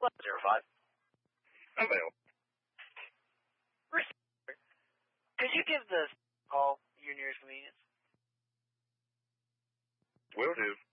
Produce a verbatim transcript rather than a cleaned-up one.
Zero five. Available. Could you give the call your nearest convenience? Will do.